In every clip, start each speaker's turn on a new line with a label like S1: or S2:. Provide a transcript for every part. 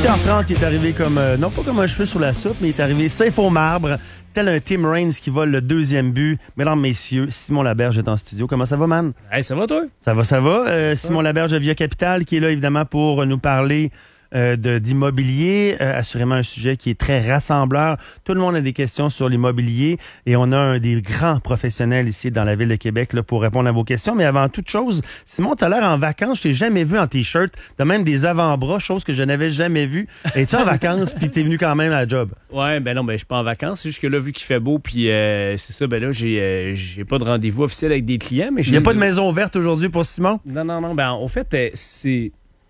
S1: 8h30, il est arrivé comme, non pas comme un cheveu sur la soupe, mais il est arrivé safe au marbre, tel un Tim Raines qui vole le deuxième but. Mesdames, messieurs, Simon Laberge est en studio. Comment ça va, man?
S2: Hey, ça va, toi?
S1: Ça va. Simon Laberge de Via Capital qui est là, évidemment, pour nous parler d'immobilier. Assurément un sujet qui est très rassembleur. Tout le monde a des questions sur l'immobilier et on a un des grands professionnels ici dans la ville de Québec là, pour répondre à vos questions. Mais avant toute chose, Simon, t'as l'air en vacances. Je t'ai jamais vu en T-shirt. T'as même des avant-bras, chose que je n'avais jamais vue. Es-tu en vacances puis t'es venu quand même à la job?
S2: Ouais, ben non, ben je suis pas en vacances. C'est juste que là, vu qu'il fait beau, puis c'est ça, ben là, j'ai pas de rendez-vous officiel avec des clients. Mais
S1: il n'y a pas de maison ouverte aujourd'hui pour Simon?
S2: Non. Ben au fait, c'est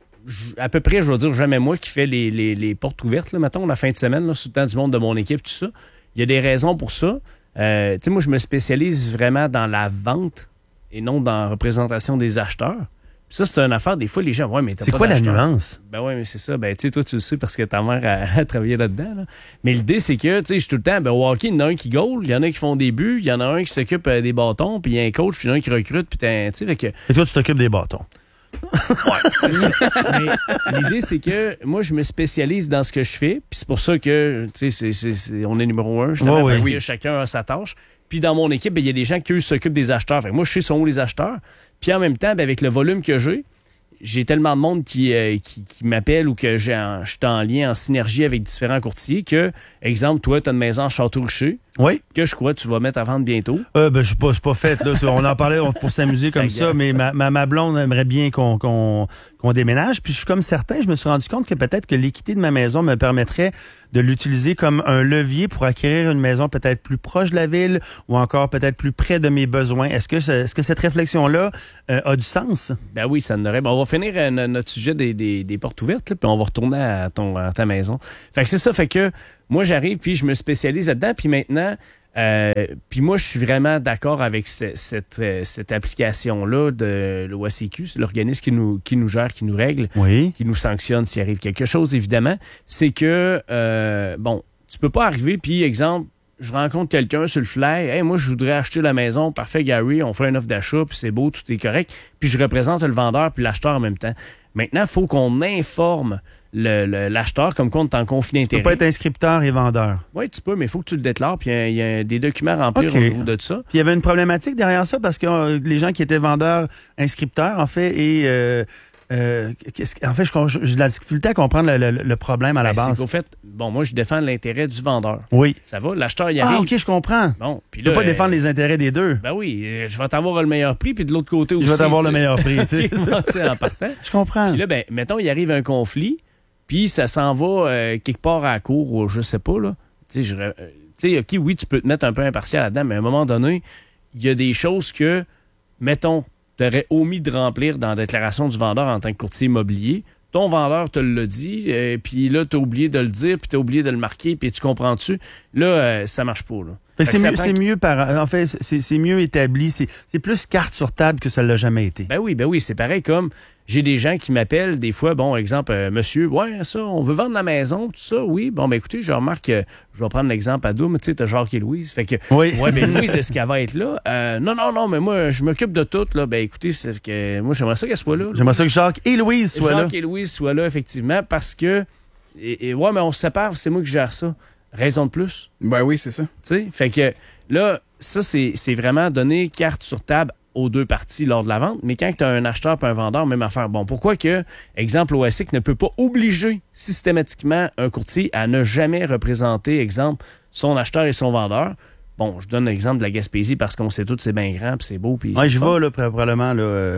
S2: à peu près, je vais dire, jamais moi qui fais les portes ouvertes, là, mettons, la fin de semaine, là, sous le temps du monde de mon équipe, tout ça. Il y a des raisons pour ça. Tu sais, moi, je me spécialise vraiment dans la vente et non dans la représentation des acheteurs. Puis ça, c'est une affaire, des fois, les gens, ouais, mais t'as
S1: c'est
S2: pas
S1: quoi la
S2: d'acheteur.
S1: nuance?
S2: Ben ouais, mais c'est ça. Ben, tu sais, toi, tu le sais parce que ta mère a travaillé là-dedans, là. Mais l'idée, c'est que, tu sais, je suis tout le temps, ben, au hockey, il y en a un qui goal, il y en a qui font des buts, il y en a un qui s'occupe des bâtons, puis il y a un coach, puis il y en a un qui recrute, puis tu sais, fait que.
S1: Et toi, tu t'occupes des bâtons.
S2: Ouais, c'est ça. Mais l'idée, c'est que moi, je me spécialise dans ce que je fais. Puis c'est pour ça que, tu sais, on est numéro un. Justement, parce que chacun a sa tâche. Puis dans mon équipe, il y a des gens qui, eux, s'occupent des acheteurs. Fait que moi, je sais sont où les acheteurs. Puis en même temps, ben, avec le volume que j'ai tellement de monde qui m'appelle ou que je suis en lien, en synergie avec différents courtiers que, exemple, toi, tu as une maison à Château-Richer.
S1: Oui.
S2: Que je crois que tu vas mettre à vendre bientôt.
S1: Ben, je suis pas faite, là. On en parlait pour s'amuser comme ça, mais ma blonde aimerait bien qu'on déménage. Puis je suis comme certain, je me suis rendu compte que peut-être que l'équité de ma maison me permettrait de l'utiliser comme un levier pour acquérir une maison peut-être plus proche de la ville ou encore peut-être plus près de mes besoins. Est-ce que cette réflexion-là a du sens? Ben
S2: oui, ça en aurait. On va finir notre sujet des portes ouvertes, là, puis on va retourner à ta maison. Fait que c'est ça, fait que moi, j'arrive, puis je me spécialise là-dedans, puis maintenant, puis moi, je suis vraiment d'accord avec cette application-là de l'OACQ, c'est l'organisme qui nous gère, qui nous règle, qui nous sanctionne s'il arrive quelque chose, évidemment. C'est que, tu peux pas arriver, puis, exemple, je rencontre quelqu'un sur le fly, « Hey, moi, je voudrais acheter la maison, parfait, Gary, on fait une offre d'achat, puis c'est beau, tout est correct. » Puis je représente le vendeur puis l'acheteur en même temps. Maintenant, il faut qu'on informe l'acheteur comme quoi on est en conflit d'intérêt.
S1: Tu peux pas être inscripteur et vendeur.
S2: Oui, tu peux, mais il faut que tu le déclare. Puis il y a des documents à remplir au niveau de ça.
S1: Puis il y avait une problématique derrière ça parce que les gens qui étaient vendeurs inscripteurs, en fait, et en fait, j'ai de la difficulté à comprendre le problème à la base.
S2: Au fait, moi, je défends l'intérêt du vendeur.
S1: Oui.
S2: Ça va? L'acheteur, il arrive.
S1: Ah, OK, je comprends.
S2: Bon,
S1: tu peux pas défendre les intérêts des deux.
S2: Ben oui, je vais t'avoir le meilleur prix, puis de l'autre côté aussi.
S1: Je vais t'avoir le meilleur prix, tu
S2: sais. En partant.
S1: Je comprends.
S2: Puis là, ben, mettons, il arrive un conflit, puis ça s'en va quelque part à la cour, ou je sais pas, là. Tu sais, OK, oui, tu peux te mettre un peu impartial là-dedans, mais à un moment donné, il y a des choses que, mettons, tu aurais omis de remplir dans la déclaration du vendeur en tant que courtier immobilier. Ton vendeur te l'a dit, puis là, tu as oublié de le dire, puis tu as oublié de le marquer, puis tu comprends-tu? Là, ça marche pas, là.
S1: C'est mieux établi. C'est plus carte sur table que ça l'a jamais été.
S2: Ben oui, c'est pareil comme j'ai des gens qui m'appellent des fois, exemple, monsieur, ouais, ça, on veut vendre la maison, tout ça, oui. Bon, ben écoutez, je remarque que je vais prendre l'exemple à deux, mais tu sais, t'as Jacques et Louise. Fait que,
S1: oui.
S2: Ouais, ben Louise, est-ce qu'elle va être là? Non, mais moi, je m'occupe de tout, là. Ben écoutez, c'est que moi, j'aimerais ça qu'elle soit là.
S1: J'aimerais ça que Jacques et Louise soient là.
S2: Jacques et Louise soient là, effectivement, parce que, ouais, mais on se sépare, c'est moi qui gère ça. Raison de plus.
S3: Ben oui, c'est ça.
S2: Tu sais, fait que là, ça, c'est vraiment donner carte sur table aux deux parties lors de la vente. Mais quand tu as un acheteur et un vendeur, même affaire. Bon, pourquoi que, exemple, l'OACQ ne peut pas obliger systématiquement un courtier à ne jamais représenter, exemple, son acheteur et son vendeur? Bon, je donne l'exemple de la Gaspésie parce qu'on sait tous c'est bien grand puis c'est beau.
S1: Oui, je vais là, probablement là,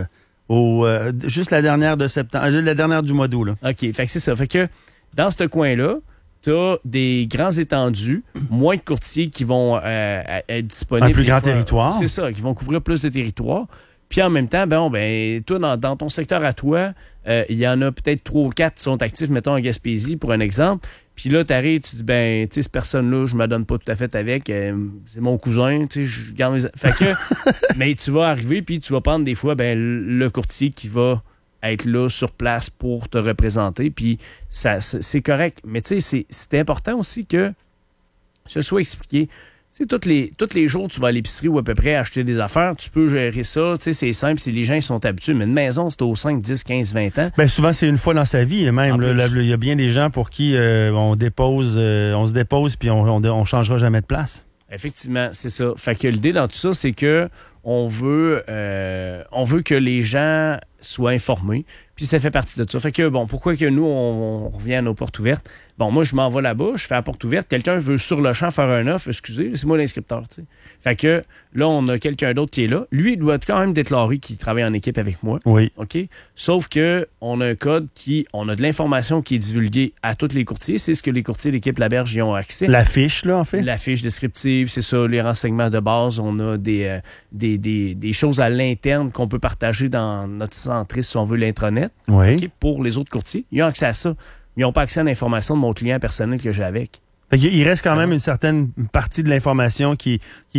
S1: juste la dernière de septembre, la dernière du mois d'août. Là.
S2: OK, fait que c'est ça. Fait que dans ce coin-là, tu as des grands étendues, moins de courtiers qui vont être disponibles.
S1: Un plus grand territoire.
S2: C'est ça, qui vont couvrir plus de territoire. Puis en même temps, toi, dans ton secteur à toi, il y en a peut-être 3 ou 4 qui sont actifs, mettons en Gaspésie, pour un exemple. Puis là, tu arrives, tu dis, tu sais, cette personne-là, je me donne pas tout à fait avec. C'est mon cousin, tu sais, je garde mes... Fait que, mais tu vas arriver, puis tu vas prendre des fois, le courtier qui va être là sur place pour te représenter, puis ça, c'est correct. Mais tu sais, c'est important aussi que ce soit expliqué. tous les jours, tu vas à l'épicerie ou à peu près acheter des affaires, tu peux gérer ça. Tu sais, c'est simple si les gens ils sont habitués. Mais une maison, c'est aux 5, 10, 15, 20 ans.
S1: Ben souvent, c'est une fois dans sa vie même. Il y a bien des gens pour qui on se dépose puis on changera jamais de place.
S2: Effectivement, c'est ça. Fait que l'idée dans tout ça, c'est que on veut que les gens soient informés. Puis ça fait partie de ça. Fait que, bon, pourquoi que nous, on revient à nos portes ouvertes? Bon, moi, je m'en vais là-bas, je fais la porte ouverte. Quelqu'un veut sur le champ faire un offre. Excusez, c'est moi l'inscripteur, tu sais. Fait que là, on a quelqu'un d'autre qui est là. Lui, il doit quand même déclarer qu'il travaille en équipe avec moi.
S1: Oui.
S2: OK? Sauf que on a un code on a de l'information qui est divulguée à tous les courtiers. C'est ce que les courtiers de l'équipe Laberge y ont accès.
S1: La fiche, là, en fait.
S2: La fiche descriptive, c'est ça, les renseignements de base. On a des choses à l'interne qu'on peut partager dans notre centriste, si on veut, l'intranet.
S1: Oui.
S2: Okay? Pour les autres courtiers. Ils ont accès à ça. Ils n'ont pas accès à l'information de mon client personnel que j'ai avec.
S1: Fait qu'il reste quand même une certaine partie de l'information qui est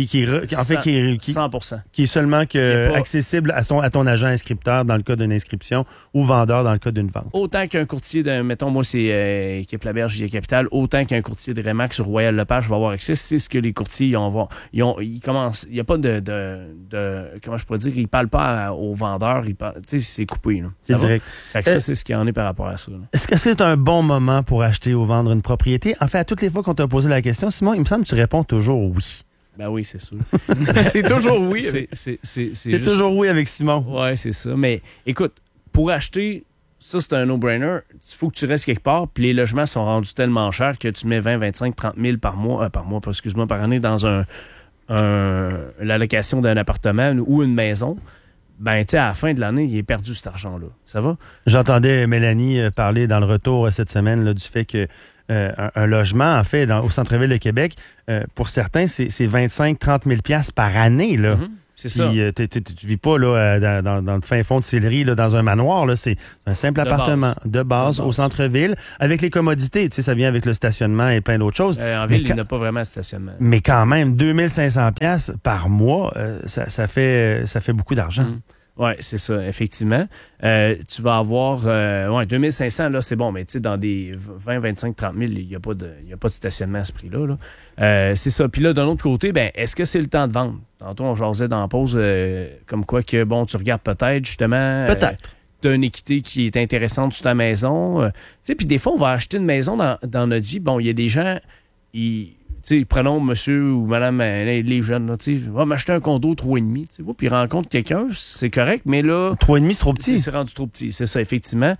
S1: seulement accessible à ton agent inscripteur dans le cas d'une inscription ou vendeur dans le cas d'une vente.
S2: Autant qu'un courtier mettons, moi, c'est équipe Laberge Via Capital, autant qu'un courtier de Remax ou Royal Lepage va avoir accès. C'est ce que les courtiers ils commencent. Il n'y a pas de comment je pourrais dire, ils ne parlent pas aux vendeurs. Tu sais, c'est coupé. Là.
S1: C'est direct.
S2: Fait que ça, c'est ce qu'il y en est par rapport à ça. Là.
S1: Est-ce que c'est un bon moment pour acheter ou vendre une propriété? En fait, à toutes les fois qu'on t'a posé la question, Simon, il me semble que tu réponds toujours oui.
S2: Ben oui, c'est sûr. C'est toujours oui. C'est
S1: juste... toujours oui avec Simon.
S2: Oui, c'est ça. Mais écoute, pour acheter, ça, c'est un no-brainer. Il faut que tu restes quelque part. Puis les logements sont rendus tellement chers que tu mets 20, 25, 30 000 par année dans l'allocation d'un appartement ou une maison. Ben, tu sais, à la fin de l'année, il est perdu cet argent-là. Ça va?
S1: J'entendais Mélanie parler dans le retour cette semaine là, du fait que un logement, en fait, au centre-ville de Québec, pour certains, c'est 25-30 000 $ par année. Là.
S2: Mm-hmm. C'est ça.
S1: Tu vis pas là, dans le fin fond de Sillery, là, dans un manoir. Là, c'est un simple appartement de base au centre-ville, avec les commodités. Tu sais, ça vient avec le stationnement et plein d'autres choses.
S2: En ville, il n'y a pas vraiment de stationnement.
S1: Mais quand même, 2500 $ par mois, ça fait beaucoup d'argent.
S2: Mm. Oui, c'est ça, effectivement. Tu vas avoir 2500, là, c'est bon, mais tu sais, dans des 20, 25, 30 000, il n'y a pas de stationnement à ce prix-là. Là. C'est ça. Puis là, d'un autre côté, ben, est-ce que c'est le temps de vendre? Tantôt, on jasait dans la pause comme quoi que, bon, tu regardes peut-être, justement...
S1: Peut-être.
S2: Tu as une équité qui est intéressante sur ta maison. Tu sais, puis des fois, on va acheter une maison dans notre vie. Bon, il y a des gens... prenons monsieur ou madame, les jeunes, va m'acheter un condo 3,5, puis il rencontre quelqu'un, c'est correct, mais là...
S1: 3,5, c'est trop petit.
S2: C'est rendu trop petit, c'est ça, effectivement.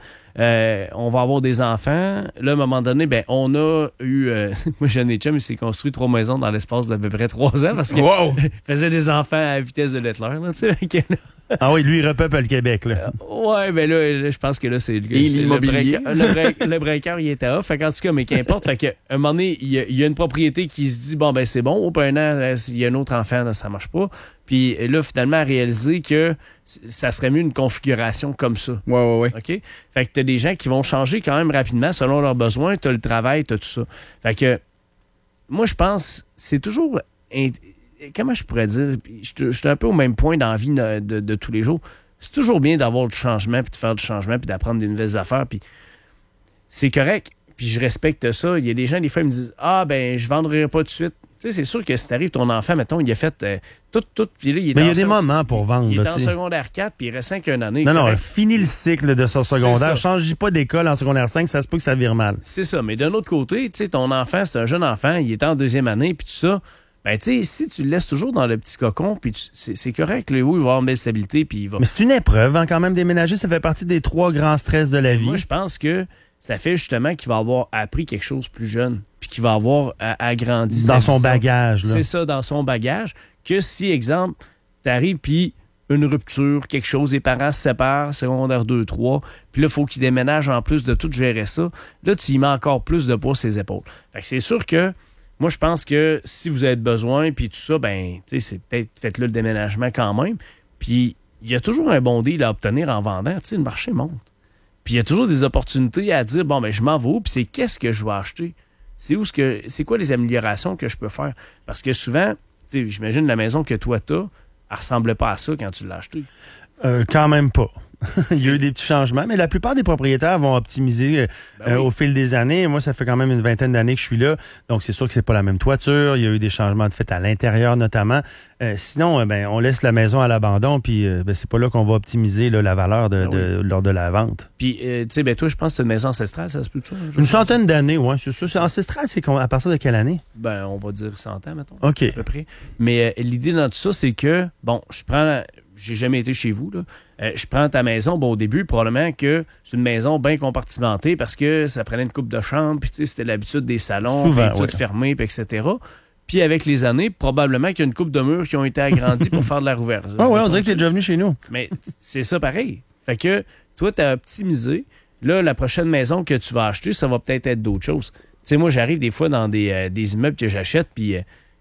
S2: On va avoir des enfants. Là, à un moment donné, ben, on a eu... moi, j'ai un chum, il s'est construit 3 maisons dans l'espace d'à peu près 3 ans parce qu'il faisait des enfants à vitesse de Lettler, tu sais.
S1: Ah oui, lui, il repeuple le Québec, là.
S2: Ouais, ben là, je pense que là, c'est
S3: l'immobilier.
S2: Le breaker, il était off. Fait qu'en tout cas, mais qu'importe. Fait qu'à un moment donné, il y a une propriété qui se dit, bon, ben, c'est bon. Au bout d'un an, il y a un autre enfant, là, ça marche pas. Puis là, finalement, à réaliser que ça serait mieux une configuration comme ça.
S3: Ouais.
S2: OK? Fait que t'as des gens qui vont changer quand même rapidement selon leurs besoins. T'as le travail, t'as tout ça. Fait que, moi, je pense, c'est toujours... Comment je pourrais dire? Je suis un peu au même point dans la vie de tous les jours. C'est toujours bien d'avoir du changement, puis de faire du changement, puis d'apprendre des nouvelles affaires, puis c'est correct, puis je respecte ça. Il y a des gens, des fois, ils me disent « Ah, ben, je vendrai pas tout de suite. » Tu sais, c'est sûr que si t'arrives, ton enfant, mettons, il a fait tout, puis là, il est
S1: mais il y a des moments pour vendre.
S2: Il est en secondaire 4, puis il reste 5 une année.
S1: Non, fini le cycle de son secondaire. Change pas d'école en secondaire 5, ça se peut que ça vire mal.
S2: C'est ça, mais d'un autre côté, tu sais, ton enfant, c'est un jeune enfant, il est en 2e année, puis tout ça. Ben, tu sais, si tu le laisses toujours dans le petit cocon, puis c'est correct, là, oui, il va avoir une belle stabilité, puis il va...
S1: Mais c'est une épreuve, hein, quand même, déménager, ça fait partie des 3 grands stress de la vie.
S2: Moi, je pense que ça fait justement qu'il va avoir appris quelque chose plus jeune, puis qu'il va avoir agrandi
S1: dans son bagage, là.
S2: C'est ça, dans son bagage, que si, exemple, t'arrives, puis une rupture, quelque chose, les parents se séparent, secondaire 2, 3, puis là, il faut qu'il déménage en plus de tout gérer ça. Là, tu y mets encore plus de poids sur ses épaules. Fait que c'est sûr que moi, je pense que si vous avez besoin, puis tout ça, ben, tu sais, c'est peut-être faites-le le déménagement quand même. Puis, il y a toujours un bon deal à obtenir en vendant. Tu sais, le marché monte. Puis, il y a toujours des opportunités à dire, bon, ben, je m'en vais, puis c'est qu'est-ce que je vais acheter? C'est quoi les améliorations que je peux faire? Parce que souvent, tu sais, j'imagine la maison que toi, t'as, elle ressemblait pas à ça quand tu l'as acheté.
S1: Quand même pas. Il y a eu des petits changements, mais la plupart des propriétaires vont optimiser au fil des années. Moi, ça fait quand même une vingtaine d'années que je suis là, donc c'est sûr que c'est pas la même toiture. Il y a eu des changements de fait à l'intérieur notamment. Sinon, on laisse la maison à l'abandon, puis c'est pas là qu'on va optimiser là, la valeur lors de la vente.
S2: Puis, tu sais, toi, je pense que c'est une maison ancestrale, ça se peut-tu?
S1: Une centaine d'années, oui, c'est ça. C'est ancestral, c'est à partir de quelle année?
S2: On va dire 100 ans, mettons.
S1: OK.
S2: À peu près. Mais l'idée dans tout ça, c'est que, j'ai jamais été chez vous, là. Je prends ta maison, au début, probablement que c'est une maison bien compartimentée parce que ça prenait une coupe de chambre, puis c'était l'habitude des salons,
S1: souvent,
S2: puis tout fermé, puis etc. Puis avec les années, probablement qu'il y a une coupe de murs qui ont été agrandis pour faire de la rouverture.
S1: Oui, on dirait que tu es déjà venu chez nous.
S2: Mais c'est ça pareil. Fait que toi, tu as optimisé. Là, la prochaine maison que tu vas acheter, ça va peut-être être d'autres choses. Tu sais, moi, j'arrive des fois dans des immeubles que j'achète, puis...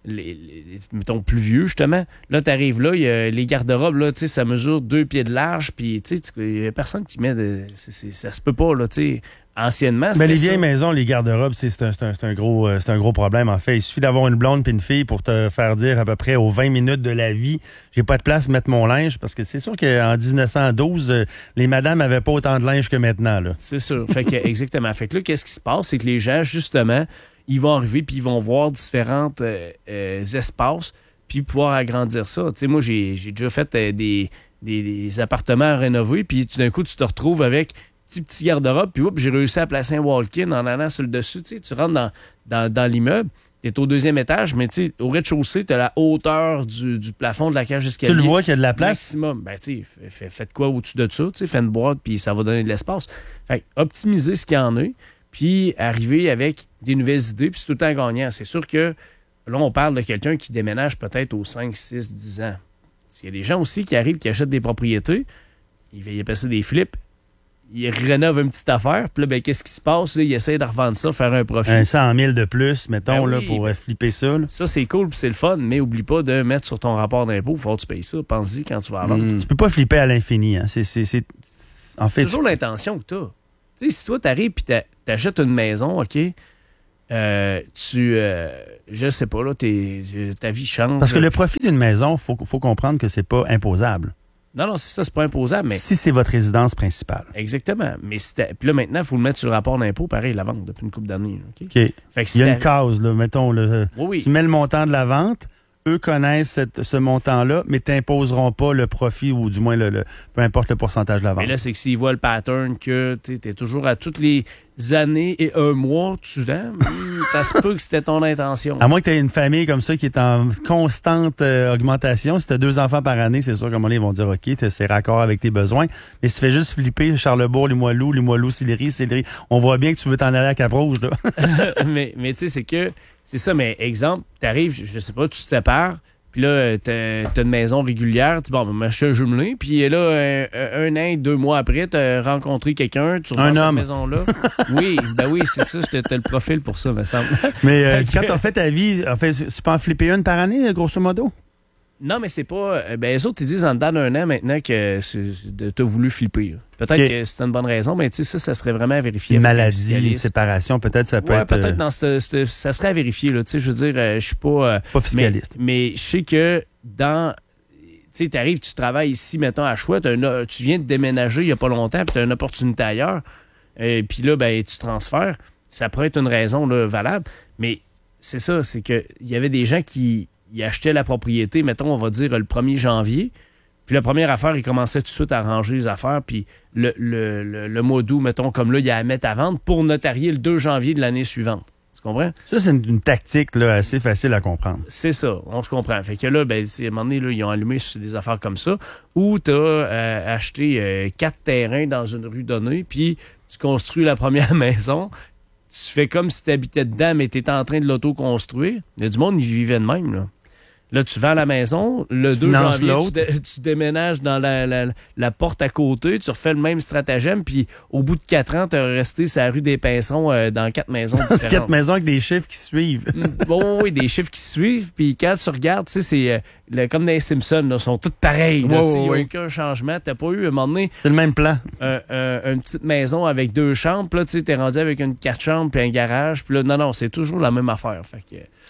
S2: mettons, plus vieux, justement. Là, t'arrives là, il y a les garde-robes, là, tu sais, ça mesure 2 pieds de large, puis, tu sais, il y a personne qui met ça se peut pas, là, tu sais. Anciennement,
S1: les vieilles maisons, les garde-robes, c'est un gros problème, en fait. Il suffit d'avoir une blonde puis une fille pour te faire dire à peu près aux 20 minutes de la vie, j'ai pas de place pour mettre mon linge, parce que c'est sûr qu'en 1912, les madames avaient pas autant de linge que maintenant, là.
S2: C'est sûr. Fait que, exactement. Fait que là, qu'est-ce qui se passe? C'est que les gens, justement, ils vont arriver puis ils vont voir différents espaces puis pouvoir agrandir ça. Tu sais, moi, j'ai déjà fait des appartements à rénover puis tout d'un coup, tu te retrouves avec petit garde-robe puis j'ai réussi à placer un walk-in en allant sur le dessus. Tu sais, tu rentres dans l'immeuble, tu es au 2e étage, mais tu sais, au rez-de-chaussée, tu as la hauteur du plafond de la cage escalier.
S1: Tu le vois qu'il y a de la place?
S2: Maximum. Tu sais, faites quoi au-dessus de ça? Tu sais, fais une boîte puis ça va donner de l'espace. Fait optimiser ce qu'il y en a. Puis arriver avec des nouvelles idées, puis c'est tout le temps gagnant. C'est sûr que là, on parle de quelqu'un qui déménage peut-être aux 5, 6, 10 ans. Il y a des gens aussi qui arrivent, qui achètent des propriétés, ils appellent ça des flips, ils rénovent une petite affaire, puis là, qu'est-ce qui se passe? Là, ils essayent de revendre ça, faire un profit.
S1: 100 000 de plus, mettons, là, pour flipper ça. Là.
S2: Ça, c'est cool, puis c'est le fun, mais oublie pas de mettre sur ton rapport d'impôt, il faut que tu payes ça. Pense-y quand tu vas à vendre.
S1: Tu peux pas flipper à l'infini. Hein. En fait,
S2: c'est toujours l'intention que tu as. Tu sais, si toi, t'arrives et t'achètes une maison, OK, je sais pas, là, ta vie change.
S1: Parce que le profit d'une maison, faut comprendre que c'est pas imposable.
S2: Non, c'est ça, c'est pas imposable, mais...
S1: Si c'est votre résidence principale.
S2: Exactement. Mais puis là, maintenant, il faut le mettre sur le rapport d'impôt, pareil, la vente, depuis une couple d'années. OK?
S1: Fait que il y a une case, là, mettons,
S2: oui.
S1: Tu mets le montant de la vente, eux connaissent ce montant-là, mais t'imposeront pas le profit ou du moins peu importe le pourcentage de la vente.
S2: Mais là, c'est que s'ils voient le pattern que tu es toujours à toutes les années et un mois, tu vends, ça se peut que c'était ton intention.
S1: À moins que tu aies une famille comme ça qui est en constante augmentation. Si tu as 2 enfants par année, c'est sûr qu'à un moment donné, ils vont dire OK, c'est raccord avec tes besoins. Mais si tu fais juste flipper Charlebourg, Limoilou, Sillery, on voit bien que tu veux t'en aller à Cap-Rouge. Là.
S2: mais tu sais, c'est que c'est ça, mais exemple, t'arrives, je sais pas, tu te sépares, puis là, t'as une maison régulière, tu dis, bon, je suis jumelé, puis là, un an, 2 mois après, t'as rencontré quelqu'un, tu revends cette maison-là. Oui, c'est ça, t'as le profil pour ça, me semble.
S1: Mais quand t'as fait ta vie, en fait, tu peux en flipper une par année, grosso modo?
S2: Non, mais c'est pas... les autres, ils disent en dedans d'un an maintenant que t'as voulu flipper. Là. Peut-être que c'est une bonne raison, mais tu sais, ça serait vraiment à vérifier.
S1: Une maladie, une séparation, peut-être ça peut être...
S2: peut-être dans ça serait à vérifier. Là. Tu sais, je veux dire, je suis pas...
S1: pas fiscaliste.
S2: Mais je sais que dans... Tu sais, t'arrives, tu travailles ici, mettons, à Choix, tu viens de déménager il y a pas longtemps, puis tu as une opportunité ailleurs, puis là, tu transfères. Ça pourrait être une raison là, valable, mais c'est ça, c'est que il y avait des gens qui... Ils achetaient la propriété, mettons, on va dire, le 1er janvier. Puis la première affaire, ils commençaient tout de suite à ranger les affaires. Puis le mois d'août, mettons, comme là, il y a à mettre à vendre pour notarier le 2 janvier de l'année suivante. Tu comprends?
S1: Ça, c'est une tactique là, assez facile à comprendre.
S2: C'est ça, on se comprend. Fait que là, à un moment donné, là, ils ont allumé sur des affaires comme ça. Ou tu as acheté 4 terrains dans une rue donnée, puis tu construis la première maison. Tu fais comme si tu habitais dedans, mais tu étais en train de l'auto-construire. Il y a du monde, ils vivaient de même, là. Là, tu vends la maison, le 2 janvier, tu déménages dans la porte à côté, tu refais le même stratagème, puis au bout de 4 ans, tu as resté sur la rue des Pinsons dans 4 maisons différentes.
S1: 4 maisons avec des chiffres qui suivent.
S2: Oui, des chiffres qui suivent, puis quand tu regardes, tu sais, c'est comme dans les Simpsons, là, sont toutes pareilles. Il n'y a aucun changement. Tu n'as pas eu, à un moment donné...
S1: C'est le même plan.
S2: Une petite maison avec 2 chambres, puis là, tu es rendu avec une 4 chambres, puis un garage, puis là, non, c'est toujours la même affaire. Fait que...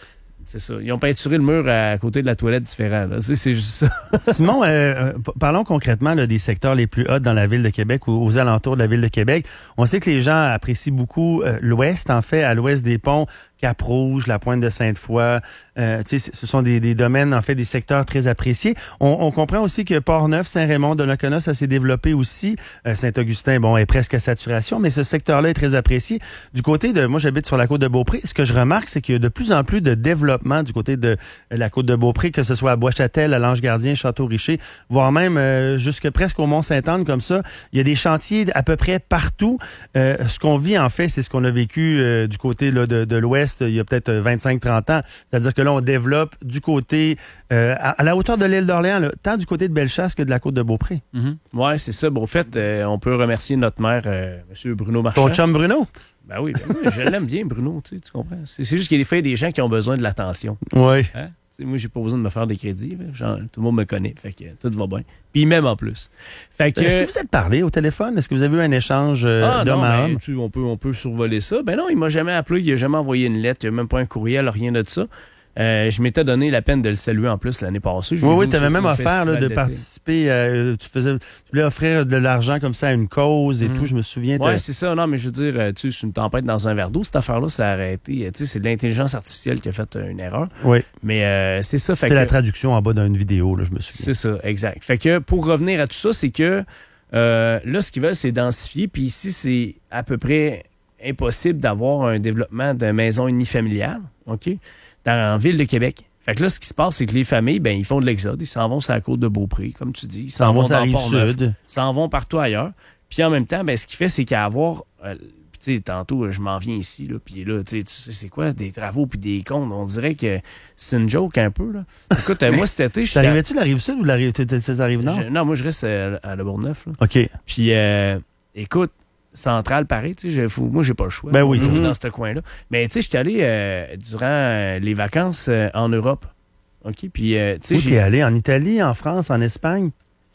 S2: C'est ça. Ils ont peinturé le mur à côté de la toilette différent. Là. C'est juste ça.
S1: Simon, parlons concrètement là, des secteurs les plus hauts dans la ville de Québec ou aux alentours de la ville de Québec. On sait que les gens apprécient beaucoup l'ouest, en fait, à l'ouest des ponts, Cap-Rouge, la Pointe de Sainte-Foy. Ce sont des domaines, en fait, des secteurs très appréciés. On comprend aussi que Port-Neuf, Saint-Raymond, Donnacona, ça s'est développé aussi. Saint-Augustin, bon, est presque à saturation, mais ce secteur-là est très apprécié. Du côté de, moi, j'habite sur la côte de Beaupré. Ce que je remarque, c'est qu'il y a de plus en plus de développement du côté de la côte de Beaupré, que ce soit à Bois-Châtel, à l'Ange-Gardien, Château-Richer, voire même jusque presque au Mont-Sainte-Anne, comme ça. Il y a des chantiers à peu près partout. Ce qu'on vit, en fait, c'est ce qu'on a vécu du côté là, de l'Ouest il y a peut-être 25-30 ans. C'est-à-dire que là, on développe du côté, à la hauteur de l'île d'Orléans, là, tant du côté de Bellechasse que de la côte de Beaupré.
S2: Mm-hmm. Oui, c'est ça. Bon, en fait, on peut remercier notre maire, M. Bruno Marchand.
S1: Ton chum Bruno?
S2: Ben oui, je l'aime bien, Bruno, tu comprends? C'est juste qu'il y a des fois des gens qui ont besoin de l'attention.
S1: Oui.
S2: Hein? Moi, j'ai pas besoin de me faire des crédits. Genre, tout le monde me connaît. Fait que tout va bien. Puis même en plus. Fait que,
S1: est-ce que vous êtes parlé au téléphone? Est-ce que vous avez eu un échange d'homme à homme?
S2: On peut survoler ça. Ben non, il m'a jamais appelé, il a jamais envoyé une lettre, il n'a même pas un courriel, rien de ça. Je m'étais donné la peine de le saluer en plus l'année passée.
S1: Oui, tu avais même offert de participer. Tu voulais offrir de l'argent comme ça à une cause et tout, je me souviens.
S2: Oui, c'est ça. Non, mais je veux dire, c'est une tempête dans un verre d'eau. Cette affaire-là, ça a arrêté. C'est de l'intelligence artificielle qui a fait une erreur.
S1: Oui.
S2: Mais c'est ça.
S1: C'était la traduction en bas d'une vidéo, là, je me souviens.
S2: C'est ça, exact. Fait que pour revenir à tout ça, c'est que là, ce qu'ils veulent, c'est densifier. Puis ici, c'est à peu près impossible d'avoir un développement de maison unifamiliale. OK? En ville de Québec. Fait que là, ce qui se passe, c'est que les familles, ben, ils font de l'exode. Ils s'en vont sur la côte de Beaupré, comme tu dis. Ils s'en vont dans Port-Neuf. Ils s'en vont partout ailleurs. Puis en même temps, ben, ce qu'il fait, c'est qu'à avoir... tu sais, tantôt, je m'en viens ici, là, puis là, tu sais, c'est quoi, des travaux puis des comptes? On dirait que c'est une joke un peu, là. Écoute, moi, cet été...
S1: T'arrivais-tu de la Rive-Sud ou de la Rive-Nord?
S2: Non, moi, je reste à Le Bourgneuf, là.
S1: OK.
S2: Puis, écoute, centrale, pareil, tu sais, moi, j'ai pas le choix.
S1: Ben oui.
S2: Dans ce coin-là. Mais, tu sais, j'étais allé durant les vacances en Europe. OK? Puis, tu sais.
S1: Où t'es allé? En Italie, en France, en Espagne?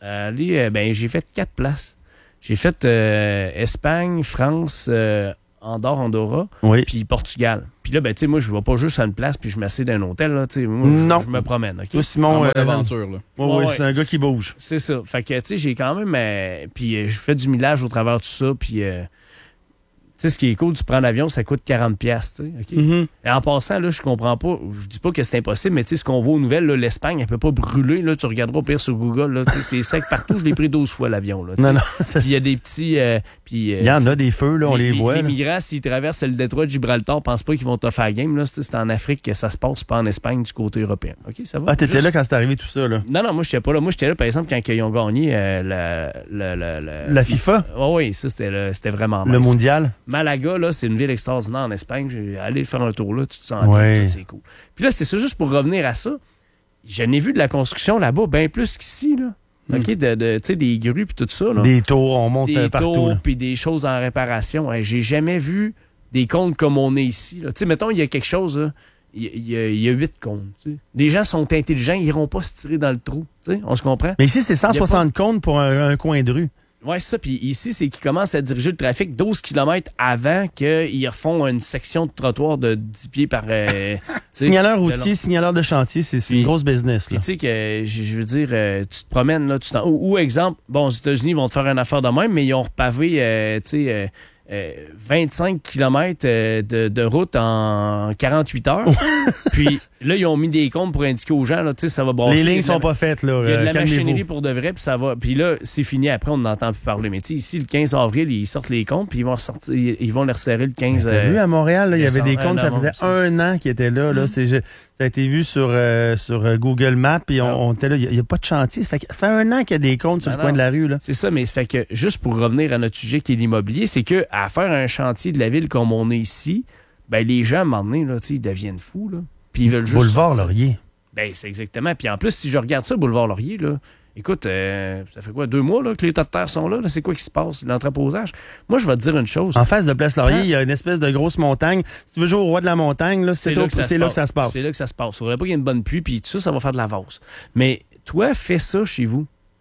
S2: Ben, j'ai fait 4 places. J'ai fait Espagne, France, Andorra,
S1: oui.
S2: Puis Portugal. Puis là, ben, tu sais, moi, je vais pas juste à une place puis je m'assieds dans un hôtel, là, tu sais. Moi, je me promène, OK?
S1: Toi, Simon,
S3: aventure, là.
S1: Oui, c'est un gars qui bouge.
S2: C'est ça. Fait que, tu sais, j'ai quand même... puis je fais du millage au travers de tout ça, puis... tu sais, ce qui est cool, tu prends l'avion, ça coûte 40$, tu sais, OK?
S1: Mm-hmm.
S2: Et en passant, là, je comprends pas, je dis pas que c'est impossible, mais tu sais, ce qu'on voit aux nouvelles, là, l'Espagne, elle peut pas brûler, là, tu regarderas au pire sur Google, là, tu sais, c'est sec partout, je l'ai pris 12 fois l'avion, là, tu sais.
S1: Non,
S2: Puis il y a des petits...
S1: il y en a des feux, là, on les voit.
S2: Les migrants, s'ils traversent le détroit de Gibraltar, pensent pas qu'ils vont te faire la game, là, c'est en Afrique que ça se passe, pas en Espagne du côté européen, OK, ça va?
S1: Ah, t'étais là quand c'est arrivé tout ça, là?
S2: Non, moi, j'étais pas là. Moi, j'étais là, par exemple, quand ils ont gagné
S1: la FIFA?
S2: Oui, ça, c'était vraiment
S1: nice. Le mondial?
S2: Malaga, là, c'est une ville extraordinaire en Espagne. J'ai allé faire un tour là, tu te sens
S1: bien,
S2: c'est cool. Puis là, c'est ça, juste pour revenir à ça, je n'ai vu de la construction là-bas bien plus qu'ici, là. OK, tu sais, des grues puis tout ça, là.
S1: Des tours, on monte
S2: des
S1: partout. Des
S2: tours puis des choses en réparation. J'ai jamais vu des comptes comme on est ici, là. Tu sais, mettons, il y a quelque chose, là. Il y a 8 comptes. Tu sais. Les gens sont intelligents, ils n'iront pas se tirer dans le trou. Tu sais, on se comprend?
S1: Mais ici, c'est 160 comptes pour un coin de rue.
S2: Oui, c'est ça. Puis ici, c'est qu'ils commencent à diriger le trafic 12 km avant qu'ils refont une section de trottoir de 10 pieds par...
S1: signaleur routier, signaleur de chantier, c'est une grosse business.
S2: Puis tu sais que, je veux dire, tu te promènes, là, ou exemple, bon, aux États-Unis, ils vont te faire une affaire de même, mais ils ont repavé, tu sais... 25 km de route en 48 heures. Puis là, ils ont mis des comptes pour indiquer aux gens, là, tu sais, ça va brasser.
S1: Les lignes sont pas faites, là.
S2: Il y a de la machinerie pour de vrai, puis ça va. Puis là, c'est fini. Après, on n'entend plus parler. Mais tu sais, ici, le 15 avril, ils sortent les comptes, puis ils vont les resserrer le 15.
S1: T'as vu, à Montréal, là, il y avait des comptes, ça faisait un an qu'ils étaient là. Là. Ça a été vu sur Google Maps, puis on était là. Il n'y a pas de chantier. Ça fait un an qu'il y a des comptes sur le coin de la rue. Là.
S2: C'est ça, mais ça fait que, juste pour revenir à notre sujet qui est l'immobilier, c'est que à faire un chantier de la ville comme on est ici, ben les gens, à un moment donné, là, ils deviennent fous. Là. Puis ils veulent juste
S1: Boulevard Laurier.
S2: Ben, c'est exactement. Puis en plus, si je regarde ça, Boulevard Laurier, là, écoute, ça fait quoi, 2 mois là, que les tas de terre sont là? C'est quoi qui se passe? L'entreposage? Moi, je vais te dire une chose.
S1: En face de Place Laurier, il y a une espèce de grosse montagne. Si tu veux jouer au roi de la montagne, là, c'est là que ça se passe.
S2: C'est là que ça se passe. Il ne faudrait pas qu'il y ait une bonne pluie, puis tout ça, ça va faire de la vase. Mais toi, fais ça chez vous.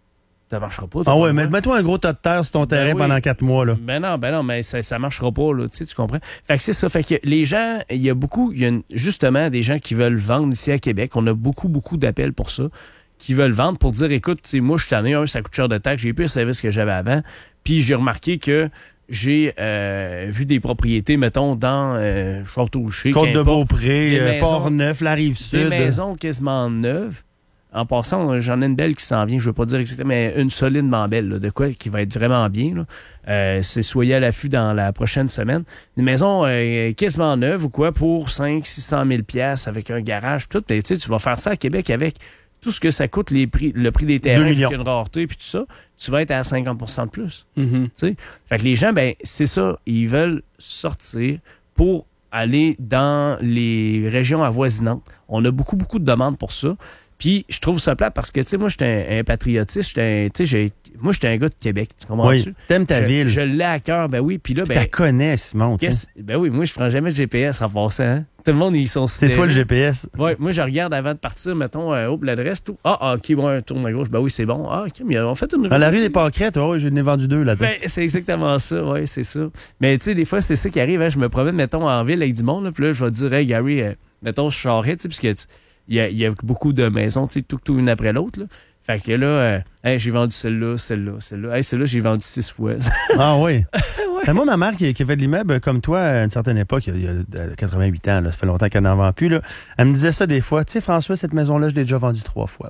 S2: Ça marchera pas.
S1: Ah ouais, mais mets-toi un gros tas de terre sur ton terrain pendant 4 mois, là.
S2: Ben non, mais ça marchera pas, là, tu comprends? Fait que c'est ça. Fait que les gens, il y a justement des gens qui veulent vendre ici à Québec. On a beaucoup, beaucoup d'appels pour ça, qui veulent vendre pour dire, écoute, moi, je suis tanné, ça coûte cher de taxes, j'ai plus le service que j'avais avant. Puis j'ai remarqué que j'ai vu des propriétés, mettons, dans Château-Richer,
S1: Côte-de-Beaupré, Port-Neuf, la Rive-Sud.
S2: Des maisons quasiment neuves. En passant, j'en ai une belle qui s'en vient, je ne veux pas dire exactement, mais une solidement belle, là, de quoi qui va être vraiment bien. Là. Soyez à l'affût dans la prochaine semaine. Une maison quasiment neuve ou quoi pour 500 000 $, avec un garage, tout. Tu vas faire ça à Québec avec tout ce que ça coûte, le prix des terrains, avec une rareté, puis tout ça. Tu vas être à 50 % de plus. Mm-hmm. Fait que les gens, c'est ça, ils veulent sortir pour aller dans les régions avoisinantes. On a beaucoup, beaucoup de demandes pour ça. Puis, je trouve ça plate parce que, tu sais, moi, j'étais un patriotiste. Moi, j'étais un gars de Québec. Tu comprends-tu?
S1: Oui, t'aimes ta ville.
S2: Je l'ai à cœur, ben oui. Puis là,
S1: tu la connais, Simon.
S2: Ben oui, moi, je prends jamais de GPS en passant. Hein? Tout le monde, ils sont...
S1: C'est toi le GPS?
S2: Oui, moi, je regarde avant de partir, mettons, l'adresse, tout. OK, bon, tourne à gauche. Ben oui, c'est bon. OK, mais on fait une...
S1: Dans la rue des Pâquerettes, j'en ai vendu 2 là-dedans.
S2: Ben, c'est exactement ça, oui, c'est ça. Mais, tu sais, des fois, c'est ça qui arrive. Hein? Je me promène, mettons, en ville avec du monde, là, puis là, je vais te dire, hey, Gary, mettons, je charrais, tu sais, puisque... Il y a beaucoup de maisons, tu sais, tout une après l'autre. Là. Fait que là, j'ai vendu celle-là. Hey, celle-là, j'ai vendu 6 fois.
S1: Ah oui? Ouais. Moi, ma mère qui a fait de l'immeuble comme toi à une certaine époque, il y a 88 ans, là, ça fait longtemps qu'elle n'en vend plus, là, elle me disait ça des fois. Tu sais, François, cette maison-là, je l'ai déjà vendue 3 fois.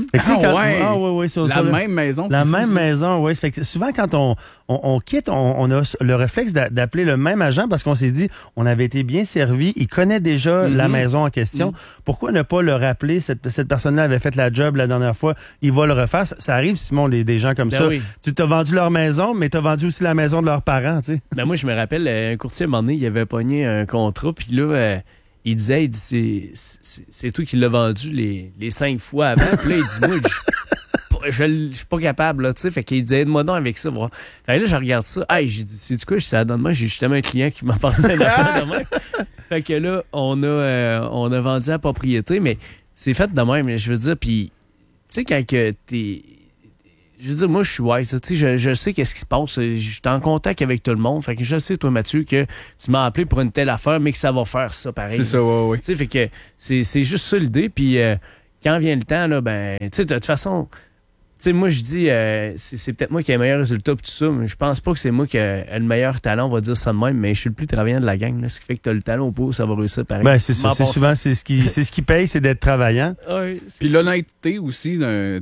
S3: La même maison.
S1: La même maison, oui. Fait que souvent, quand on quitte, on a le réflexe d'appeler le même agent parce qu'on s'est dit, on avait été bien servi, il connaît déjà la maison en question. Pourquoi ne pas le rappeler? Cette personne-là avait fait la job la dernière fois, il va le refaire. Ça arrive, Simon, des gens comme ça. Oui. Tu t'as vendu leur maison, mais t'as vendu aussi la maison de leurs parents, tu sais.
S2: Ben moi, je me rappelle, un courtier, à un moment donné, il avait pogné un contrat, puis là... il disait, c'est toi qui l'as vendu les 5 fois avant. Puis là, il dit, moi, je suis pas capable, là, tu sais. Fait qu'il disait, aide-moi donc avec ça, bro. Fait que là, je regarde ça. Hey, j'ai dit, c'est du quoi? Ça donne moi. J'ai justement un client qui m'a parlé d'un affaire de même. Fait que là, on a vendu la propriété, mais c'est fait de même. Je veux dire, puis, tu sais, quand que t'es... Je veux dire, moi, je suis wise. Tu sais, je sais qu'est-ce qui se passe. Je suis en contact avec tout le monde. Fait que je sais, toi, Mathieu, que tu m'as appelé pour une telle affaire, mais que ça va faire ça pareil.
S3: C'est ça, oui.
S2: Tu sais, fait que c'est juste ça l'idée. Puis quand vient le temps, là, ben, tu sais, de toute façon, tu sais, moi, je dis, c'est peut-être moi qui ai le meilleur résultat pour tout ça, mais je pense pas que c'est moi qui ai le meilleur talent, on va dire ça de même, mais je suis le plus travaillant de la gang. Là, ce qui fait que tu as le talent au pot, ça va réussir pareil.
S1: Ben, c'est ça. C'est souvent, c'est ce qui paye, c'est d'être travaillant.
S2: Oui,
S3: puis l'honnêteté aussi,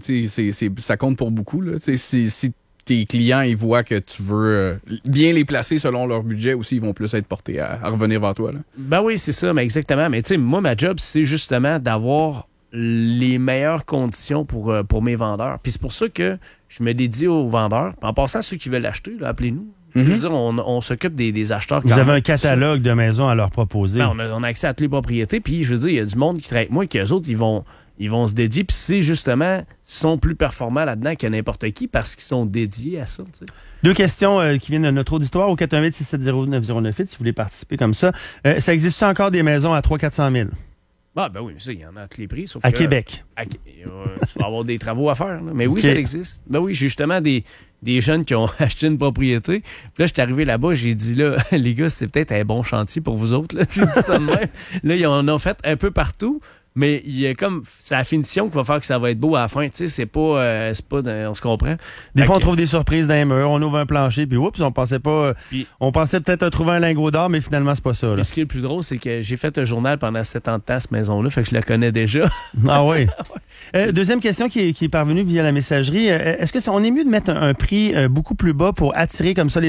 S3: ça compte pour beaucoup. Là. Si tes clients ils voient que tu veux bien les placer selon leur budget aussi, ils vont plus être portés à revenir vers toi. Là.
S2: Ben oui, c'est ça, mais exactement. Mais tu sais, moi, ma job, c'est justement d'avoir les meilleures conditions pour mes vendeurs. Puis c'est pour ça que je me dédie aux vendeurs. En passant, ceux qui veulent l'acheter, là, appelez-nous. Je veux dire, on s'occupe des acheteurs.
S1: Vous avez un catalogue de maisons à leur proposer.
S2: Ben, on a accès à toutes les propriétés. Puis je veux dire, il y a du monde qui travaille avec moi, qu'eux autres, ils vont se dédier. Puis c'est justement, ils sont plus performants là-dedans que n'importe qui parce qu'ils sont dédiés à ça. Tu sais.
S1: 2 questions qui viennent de notre auditoire au 418-670-9098 si vous voulez participer comme ça. Ça existe encore des maisons à 300-400 000?
S2: Ah, ben oui, ça, il y en a à tous les prix. Sauf
S1: à
S2: que,
S1: Québec.
S2: Tu vas avoir des travaux à faire. Là. Mais oui, ça existe. Ben oui, j'ai justement des jeunes qui ont acheté une propriété. Puis là, je suis arrivé là-bas, j'ai dit, là, les gars, c'est peut-être un bon chantier pour vous autres. Là. J'ai dit ça de même. Là, ils en ont fait un peu partout. Mais il y a comme c'est la finition qui va faire que ça va être beau à la fin, tu sais, c'est pas on se comprend.
S1: Des fois on trouve des surprises dans les murs, on ouvre un plancher puis oups, on pensait peut-être trouver un lingot d'or mais finalement c'est pas ça là.
S2: Puis ce qui est le plus drôle c'est que j'ai fait un journal pendant 7 ans de temps à cette maison-là, fait que je la connais déjà.
S1: Ah oui. Deuxième question qui est parvenue via la messagerie, est-ce que on est mieux de mettre un prix beaucoup plus bas pour attirer comme ça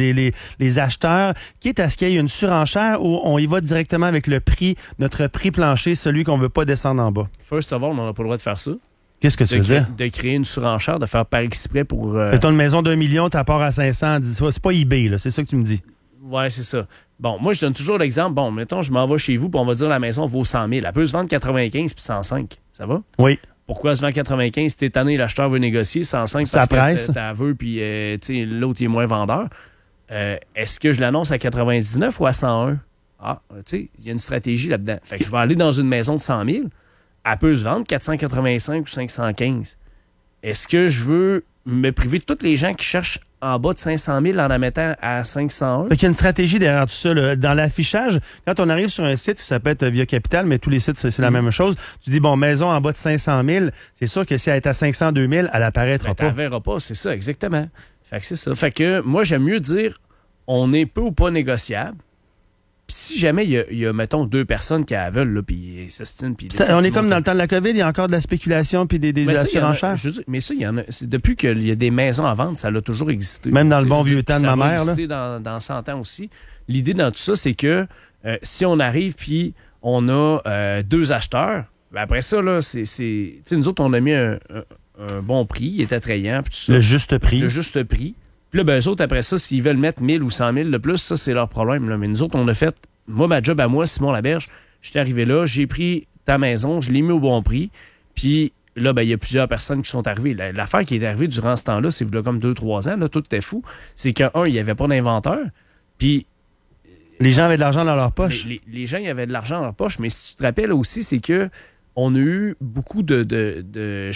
S1: les acheteurs, quitte à ce qu'il y ait une surenchère ou on y va directement avec le prix, notre prix plancher, celui qu'on veut pas descendre en bas?
S2: First of all, on n'a pas le droit de faire ça.
S1: Qu'est-ce que tu veux dire?
S2: De créer une surenchère, de faire par exprès pour...
S1: Fais-toi une maison d'1 million, t'apportes à 500, c'est pas eBay, là, c'est ça que tu me dis.
S2: Ouais, c'est ça. Bon, moi, je donne toujours l'exemple. Bon, mettons, je m'en vais chez vous, puis on va dire la maison vaut 100 000. Elle peut se vendre 95 puis 105. Ça va?
S1: Oui.
S2: Pourquoi elle se vend 95? Si t'es année, l'acheteur veut négocier 105 parce que t'as veux, puis l'autre il est moins vendeur. Est-ce que je l'annonce à 99 ou à 101? Ah, tu sais, il y a une stratégie là-dedans. Fait que je vais aller dans une maison de 100 000. Elle peut se vendre 485 ou 515. Est-ce que je veux me priver de tous les gens qui cherchent en bas de 500 000 en la mettant à 501.
S1: Fait qu'il y a une stratégie derrière tout ça. Là. Dans l'affichage, quand on arrive sur un site, ça peut être Via Capital, mais tous les sites, c'est la même chose. Tu dis, bon, maison en bas de 500 000, c'est sûr que si elle est à 502 000, elle apparaîtra
S2: Ben,
S1: pas.
S2: tu verras pas, c'est ça, exactement. Fait que c'est ça. Fait que moi, j'aime mieux dire, on est peu ou pas négociable. Puis si jamais il y a, mettons, 2 personnes qui la veulent, là, puis ils s'estinent, puis
S1: On est comme dans le temps de la COVID, il y a encore de la spéculation puis des surenchères.
S2: Mais ça, il y en a. Depuis qu'il y a des maisons à vendre, ça a toujours existé.
S1: Même dans le bon vieux temps de ma mère.
S2: Ça va exister dans 100 ans aussi. L'idée dans tout ça, c'est que si on arrive puis on a 2 acheteurs, ben après ça, là, nous autres, on a mis un bon prix, il est attrayant. Puis tout ça.
S1: Le juste prix.
S2: Le juste prix. Puis là, ben, eux autres, après ça, s'ils veulent mettre 1000 ou 100 000 de plus, ça, c'est leur problème. Là. Mais nous autres, on a fait... Moi, ma job à moi, Simon Laberge, j'étais arrivé là, j'ai pris ta maison, je l'ai mis au bon prix. Puis là, ben, il y a plusieurs personnes qui sont arrivées. L'affaire qui est arrivée durant ce temps-là, c'est là, comme 2-3 ans, là, tout était fou. C'est qu'un, il n'y avait pas d'inventeur. Puis...
S1: Les gens avaient de l'argent dans leur poche.
S2: Les gens, ils avaient de l'argent dans leur poche. Mais si tu te rappelles aussi, c'est que on a eu beaucoup de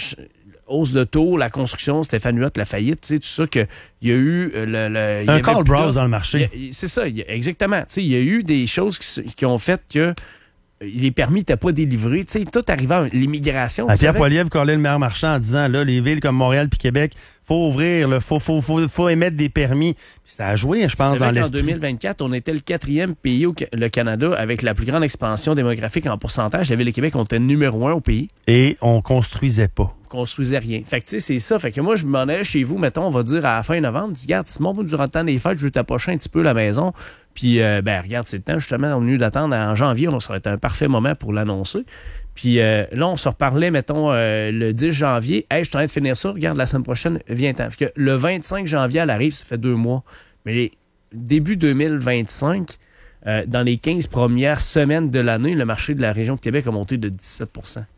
S2: hausse de taux, la construction, Stéphane Huot, la faillite, tu sais, tout ça, qu'il y a eu...
S1: un call browse dans le marché.
S2: C'est ça, exactement. Tu sais, il y a eu des choses qui ont fait que les permis n'étaient pas délivrés. Tu sais, tout arrivait à l'immigration.
S1: Pierre Poilievre collait le maire marchand en disant, là, les villes comme Montréal puis Québec, faut ouvrir, faut émettre des permis. Puis ça a joué, je pense, dans l'esprit.
S2: En 2024, on était le 4e pays, le Canada, avec la plus grande expansion démographique en pourcentage. La ville de Québec, on était numéro 1 au pays.
S1: Et on construisait pas.
S2: Construisait rien. Fait que, tu sais, c'est ça. Fait que moi, je m'en allais chez vous, mettons, on va dire à la fin novembre, dis, regarde, Simon, durant le temps des fêtes, je veux t'approcher un petit peu la maison. Puis, regarde, c'est le temps, justement, au lieu d'attendre en janvier, ça aurait été un parfait moment pour l'annoncer. Puis là, on se reparlait, mettons, le 10 janvier. Hey, je suis en train de finir ça. Regarde, la semaine prochaine, viens-t'en. Fait que le 25 janvier, elle arrive, ça fait 2 mois. Mais début 2025, dans les 15 premières semaines de l'année, le marché de la région de Québec a monté de 17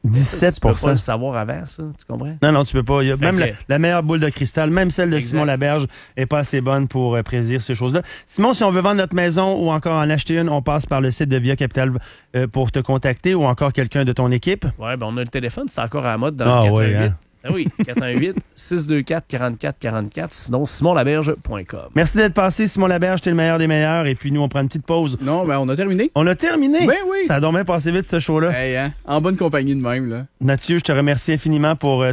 S1: 17
S2: Tu peux pas le savoir avant, ça, tu comprends?
S1: Non, tu peux pas. Même la meilleure boule de cristal, même celle de Simon Laberge, est pas assez bonne pour prédire ces choses-là. Simon, si on veut vendre notre maison ou encore en acheter une, on passe par le site de Via Capital pour te contacter ou encore quelqu'un de ton équipe.
S2: Oui, ben on a le téléphone, c'est encore à la mode dans le 418.
S1: Oui, hein?
S2: Ah oui, 418-624-4444, sinon simonlaberge.com.
S1: Merci d'être passé, Simon Laberge, t'es le meilleur des meilleurs. Et puis nous, on prend une petite pause.
S3: Non, ben on a terminé.
S1: On a terminé?
S3: Ben oui.
S1: Ça a donc bien passé vite, ce show-là.
S3: Hey, hein? En bonne compagnie de même, là.
S1: Mathieu, je te remercie infiniment pour